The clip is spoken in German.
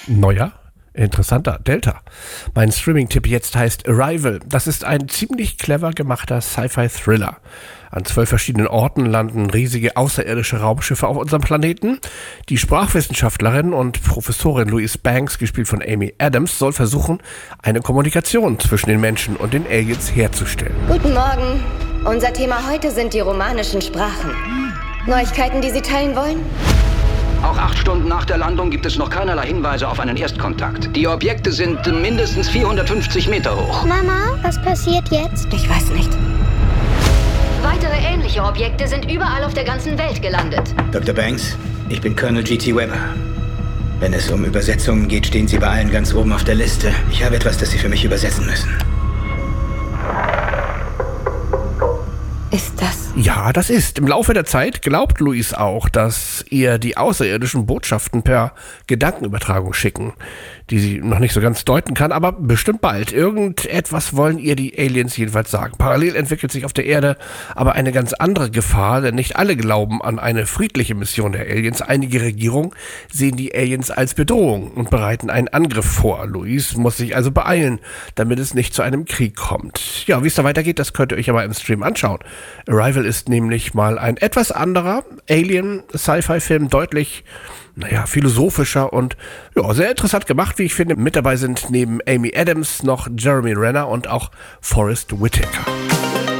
Neuer, interessanter Delta. Mein Streaming-Tipp jetzt heißt Arrival. Das ist ein ziemlich clever gemachter Sci-Fi-Thriller. An 12 verschiedenen Orten landen riesige außerirdische Raumschiffe auf unserem Planeten. Die Sprachwissenschaftlerin und Professorin Louise Banks, gespielt von Amy Adams, soll versuchen, eine Kommunikation zwischen den Menschen und den Aliens herzustellen. Guten Morgen. Unser Thema heute sind die romanischen Sprachen. Neuigkeiten, die Sie teilen wollen? Auch 8 Stunden nach der Landung gibt es noch keinerlei Hinweise auf einen Erstkontakt. Die Objekte sind mindestens 450 Meter hoch. Mama, was passiert jetzt? Ich weiß nicht. Weitere ähnliche Objekte sind überall auf der ganzen Welt gelandet. Dr. Banks, ich bin Colonel G.T. Weber. Wenn es um Übersetzungen geht, stehen Sie bei allen ganz oben auf der Liste. Ich habe etwas, das Sie für mich übersetzen müssen. Ist das? Ja, das ist. Im Laufe der Zeit glaubt Louise auch, dass ihr die außerirdischen Botschaften per Gedankenübertragung schicken, die sie noch nicht so ganz deuten kann, aber bestimmt bald. Irgendetwas wollen ihr die Aliens jedenfalls sagen. Parallel entwickelt sich auf der Erde aber eine ganz andere Gefahr, denn nicht alle glauben an eine friedliche Mission der Aliens. Einige Regierungen sehen die Aliens als Bedrohung und bereiten einen Angriff vor. Louise muss sich also beeilen, damit es nicht zu einem Krieg kommt. Ja, wie es da weitergeht, das könnt ihr euch aber im Stream anschauen. Arrival ist nämlich mal ein etwas anderer Alien-Sci-Fi-Film, deutlich, philosophischer und sehr interessant gemacht, wie ich finde. Mit dabei sind neben Amy Adams noch Jeremy Renner und auch Forest Whitaker.